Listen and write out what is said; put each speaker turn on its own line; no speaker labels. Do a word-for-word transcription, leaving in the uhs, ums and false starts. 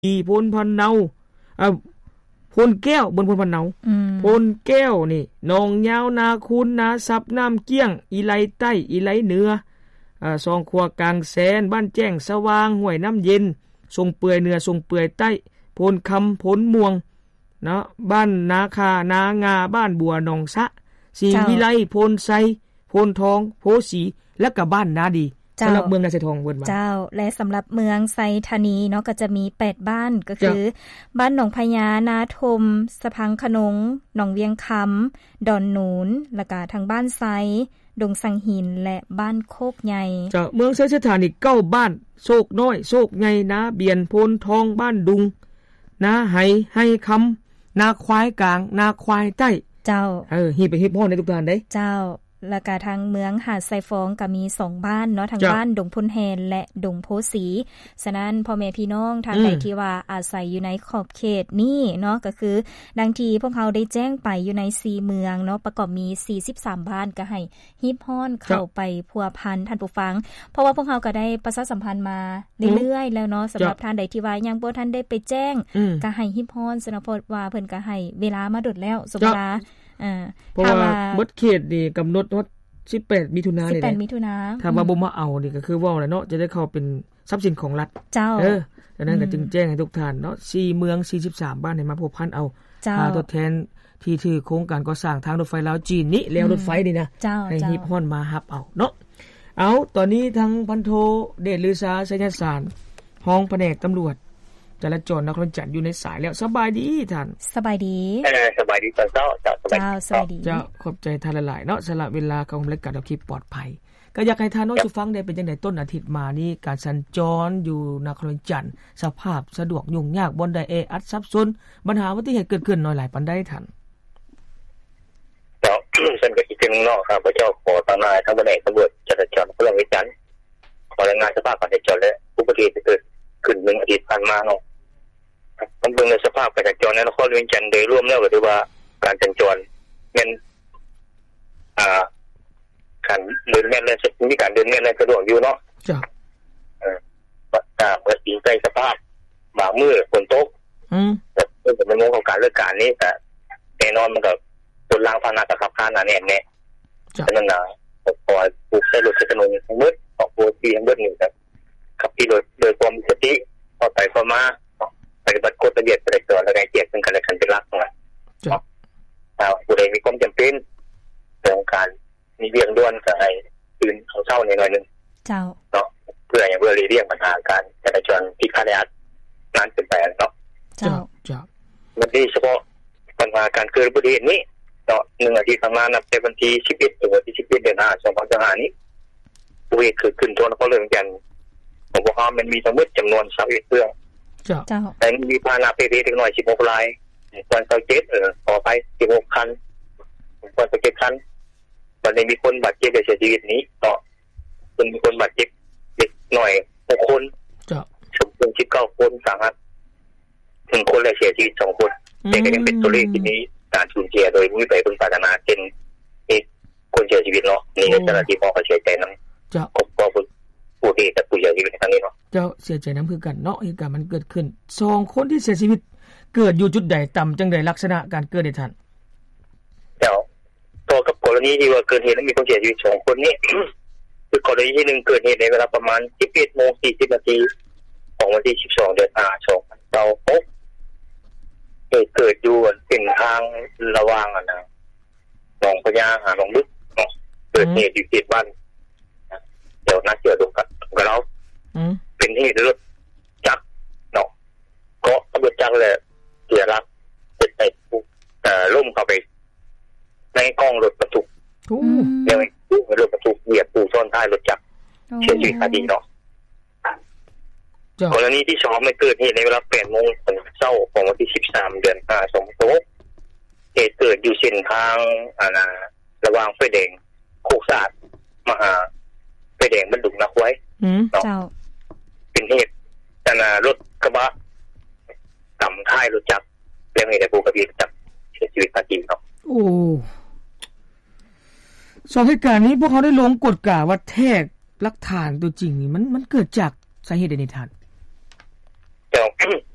อีโพนพันเนาอ่าโพนแก้วบนโพนพันเนาโพนแก้วนี่หนองยาวนาคูนนาซับน้ำเกี้ยงอีไหลใต้อีไหลเหนืออ่าซองครัวกลางแสนบ้านแจ้งสว่างห้วยน้ำเย็นทรงเปื่อยเหนือทรงเปื่อยใต้โพนคำโพนม่วงเนาะบ้านนาคานางาบ้านบัวหนองสะสีวิไลโพนไซโพนทองโพสีและก็บ้านนาดีสำหรับเมืองนาไซทองเวิ้นว่า
เจ้าและสำหรับเมืองไซธานีเนาะก็จะมีแปดบ้านก็คือบ้านหนองพญานาทมสะพังขนงหนองเวียงคำดอนหนูนแล้วก็ทางบ้านไซดงสังหินและบ้านโคกใหญ่
เจ้าเมืองไซสถานีเก้าบ้านโศกน้อยโศกใหญ่นาเบียนโพนทองบ้านดุงนาไหให้คำนาควายกลางนาควายใต้
เจ้า
เออฮีไปฮีพ่อในทุกท่านได้
เจ้าแล้วก็ทางเมืองหาดไซฟองก็มีสองบ้านเนาะทางบ้านดงพลแฮนและดงโพสีฉะนั้นพ่อแม่พี่น้องทางใดที่ว่าอาศัยอยู่ในขอบเขตนี้เนาะก็คือดังที่พวกเขาได้แจ้งไปอยู่ในสี่เมืองเนาะประกอบมีสี่สิบสามบ้านก็ให้ฮีบฮ้อนเข้าไปพัวพันท่านผู้ฟังเพราะว่าพวกเขาก็ได้ประชาสัมพันธ์มาเรื่อยๆแล้วเนาะสำหรับท่านใดที่ว่ายังบ่ทันได้ไปแจ้งก็ให้ฮีบฮ้อนสนับสนุนว่าเพิ่นก็ให้เวลามาดดแล้วสมมุติว่าอ่า
เพราะว่าบทเขตนี่กำหนดว่าสิบแปดมิถุนายนนี่
สิบแปดมิถุนายน
ถ้าว่าบ่มาเอานี่ก็คือว่าแหละเนาะจะได้เข้าเป็นทรัพย์สินของรัฐ
เจ้า
เออดังนั้นก็จึงแจ้งให้ทุกท่านเนาะสี่เมืองสี่สิบสามบ้านให้มาพัวพันเอาหาทดแทนที่ถือโครงการก่อสร้างทางรถไฟลาวจีนนี่แล้วรถไฟนี่นะให้ฮีบฮ้อนมาฮับเอาเนาะเอาตอนนี้ทั้งพันโทเดชลือสาสัญญาสารห้องแผนกตำรวจจราจรนครจันทร์อยู่ในสายแล้วสบายดีท่าน
สบายดี
เออสบายดีเจ้าเจ้าสบายดี
สบายดี
เจ้าขอบใจท่านหลายๆเนาะสละเวลาของรายการคลิปปลอดภัยก็อยากให้ท่านน้องผู้ฟังได้เป็นจังได๋ต้นอาทิตย์มานี้การสัญจรอยู่นครจันทร์สภาพสะดวกยุ่งยากบ่ได้แออัดซับซ้อนปัญหาอุบัติเหตุเกิดขึ้นน้อยหลายปานใดท่าน
เจ้าฉันก็คิดถึงน้องครับพระเจ้าขอทางนายทางแผนกตำรวจจราจรนครจันทร์ขอรายงานสภาพการจราจรและอุบัติเหตุที่เกิดขึ้นหนึ่งอาทิตย์ผ่านมาเนาะมันเป็นสภาพการจราจรในนครเวียงจันทร์โดยรวมแล้วก็ถือว่าการจราจรแม่นอ่าการเดินแม่นและมีการเดินแม่นและสะดวกอยู่เนาะ
จ้ะ
เออว่าปกติใกล้สภาพบางมื้อฝนตก
อืม
แต่เป็นโมงของการเลิกการนี้แต่แน่นอนมันก็บนรางพาหนะกับขับข้านน่ะแน่แน่ฉะนั้นน่ะพอปลูกใช้รถใช้ถนนทั้งหมดออกโปรตีทั้งหมดนี่ครับขับขี่โดยโดยความมีสติต่อไปเข้ามาปฏิบัติกฎระเบียบจราจรและการเกียรติซึ่งกันและกันเป็นหลักนะถ้าผู้ใดมีความจำเป็นเรื่องการมีเรื่องด่วนก็ให้ตื่นเช้าๆหน่อยนึง
เจ้า
เนาะเพื่ออย่างเพื่อหลีกเลี่ยงปัญหาการจราจรที่คาดอัดนานเกินไปเนาะ
เจ้า
เจ้า
มันที่เฉพาะปัญหาการเกิดอุบัติเหตุนี้เนาะหนึ่งอาทิตย์ข้างหน้านับแต่วันที่สิบเอ็ดถึงวันที่สิบเอ็ดเดือนห้าสองพันยี่สิบห้านี้อุบัติเหตุเกิดขึ้นทั่วนครเวียงจันทร์ของพวกเขามันมีทั้งหมดจำนวนสามสิบเอ็ดเรื่อง
เจ้า
แต่มีพาหนะเพศเล็กน้อยสิบหกรายวันเสาร์เจ็ดเออต่อไปสิบหกคันวันเสาร์เจ็ดคันวันนี้มีคนบาดเจ็บเสียชีวิตนี้ต่อคนมีคนบาดเจ็บเล็กน้อยหกคน
จ้ะ
สมเป็นสิบเก้าคนสาหัสหนึ่งคนและเสียชีวิตสองคนแต่ก็ยังเป็นตัวเลขที่นี้การสูญเสียโดยไม่ไปพึ่งพาธนาเช่นอีกคนเสียชีวิตเนาะนี่เจ้าหน้าที่พอเขาเสียใจนำ
จ้ะ
ครอบครัวผู้ที่แต่ผู้เสียชีวิตในครั้งนี้เนาะ
เจ้าเสียใจนำคือกันเนาะเหตุการณ์มันเกิดขึ้นสองคนที่เสียชีวิตเกิดอยู่จุดใดต่ำจังได๋ลักษณะการเกิดได้ทัน
เจ้าตัวกับกรณีที่ว่าเกิดเหตุแล้วมีคนเสียชีวิตสองคนนี้ คือกรณีที่หนึ่งเกิดเหตุในเวลาประมาณ สิบเอ็ดโมงสี่สิบนาทีของวันที่สิบสองเดือนห้า สองพันยี่สิบหกเหตุเกิดอยู่เส้นทางระหว่างอ่ะนะหนองพญาหาหนองลึกเนาะเกิดเหตุอยู่ที่บ้านเดี๋ยวน่าเชื่อดูกันกับเราเป็นเหตุรถจักรเนาะก็รถจักรเลยเสียหลักเป็นไอ้เอ่อล่มเข้าไปในกล้องรถบรรทุกเดี๋ยวรถบรรทุกเหยียบปูซ้อนท้ายรถจักรเสียชีวิตคดีเนาะกรณีที่สองไม่เกิดเหตุในเวลา แปดโมงเช้าของวันที่สิบสามเดือนห้า สองพันยี่สิบหกเหตุเกิดอยู่เส้นทางอ่านะระหว่างไฟแดงโคกสะอาดมหาไฟแดงบรรดุนักไว้
เนาะ
เป็นเหตุแต่น่ะรถกระบะต่ำท้ายรถจักรเรื่องเหตุผู้ขับขี่จักรเสียชีวิตคดีเนาะ
โอ้สองเหตุการณ์นี้พวกเขาได้ลงกฎกล่าวว่าแท้หลักฐานตัวจริงนี่มันมันเกิดจากสาเหตุใดในท่าน
เจ้า